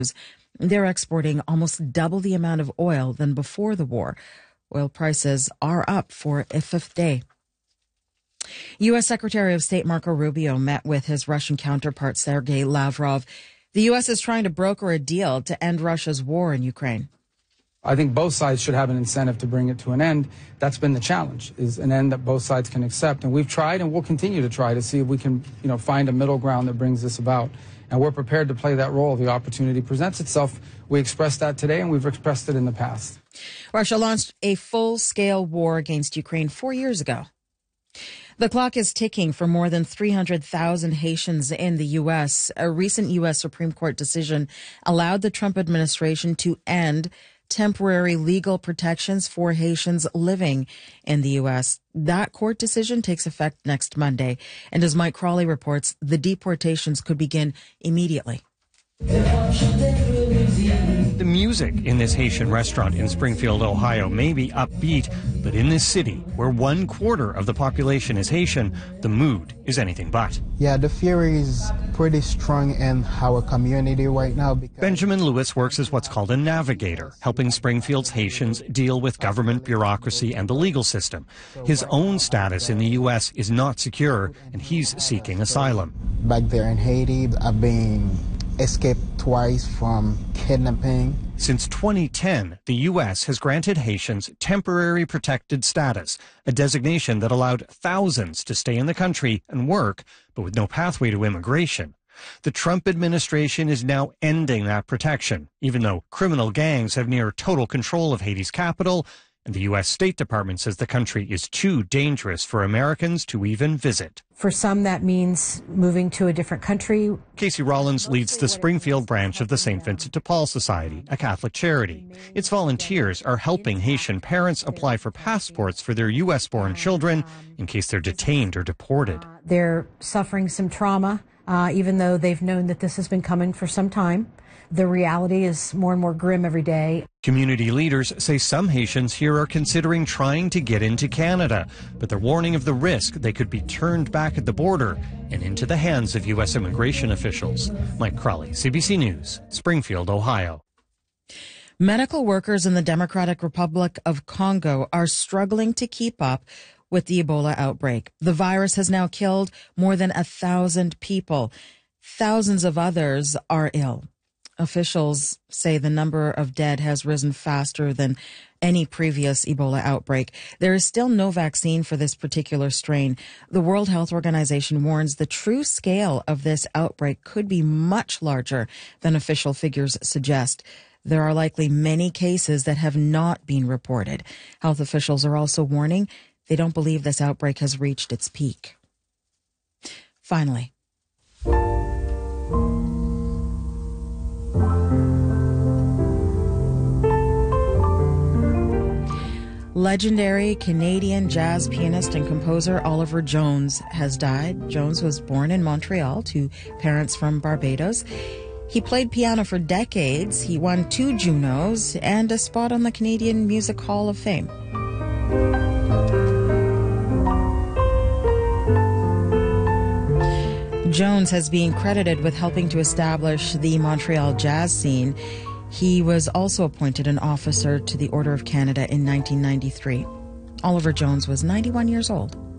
They're exporting almost double the amount of oil than before the war. Oil prices are up for a fifth day. U.S. Secretary of State Marco Rubio met with his Russian counterpart Sergei Lavrov. The U.S. is trying to broker a deal to end Russia's war in Ukraine. I think both sides should have an incentive to bring it to an end. That's been the challenge, is an end that both sides can accept. And we've tried and we'll continue to try to see if we can, find a middle ground that brings this about. And we're prepared to play that role if the opportunity presents itself. We expressed that today and we've expressed it in the past. Russia launched a full-scale war against Ukraine 4 years ago. The clock is ticking for more than 300,000 Haitians in the U.S. A recent U.S. Supreme Court decision allowed the Trump administration to end temporary legal protections for Haitians living in the U.S. That court decision takes effect next Monday. And as Mike Crawley reports, the deportations could begin immediately. The music in this Haitian restaurant in Springfield, Ohio may be upbeat, but in this city, where 1/4 of the population is Haitian, the mood is anything but. Yeah, the fear is pretty strong in our community right now. Benjamin Lewis works as what's called a navigator, helping Springfield's Haitians deal with government bureaucracy and the legal system. His own status in the U.S. is not secure, and he's seeking asylum. Back there in Haiti, I've been escaped twice from kidnapping. Since 2010, the U.S. has granted Haitians temporary protected status, a designation that allowed thousands to stay in the country and work, but with no pathway to immigration. The Trump administration is now ending that protection, even though criminal gangs have near total control of Haiti's capital, and the U.S. State Department says the country is too dangerous for Americans to even visit. For some, that means moving to a different country. Casey Rollins leads the Springfield branch of the St. Vincent de Paul Society, a Catholic charity. Its volunteers are helping Haitian parents apply for passports for their U.S.-born children in case they're detained or deported. They're suffering some trauma, even though they've known that this has been coming for some time. The reality is more and more grim every day. Community leaders say some Haitians here are considering trying to get into Canada, but they're warning of the risk they could be turned back at the border and into the hands of U.S. immigration officials. Mike Crawley, CBC News, Springfield, Ohio. Medical workers in the Democratic Republic of Congo are struggling to keep up with the Ebola outbreak. The virus has now killed more than 1,000 people. Thousands of others are ill. Officials say the number of dead has risen faster than any previous Ebola outbreak. There is still no vaccine for this particular strain. The World Health Organization warns the true scale of this outbreak could be much larger than official figures suggest. There are likely many cases that have not been reported. Health officials are also warning they don't believe this outbreak has reached its peak. Finally, legendary Canadian jazz pianist and composer Oliver Jones has died. Jones was born in Montreal to parents from Barbados. He played piano for decades. He won 2 Junos and a spot on the Canadian Music Hall of Fame. Jones has been credited with helping to establish the Montreal jazz scene. He was also appointed an officer to the Order of Canada in 1993. Oliver Jones was 91 years old.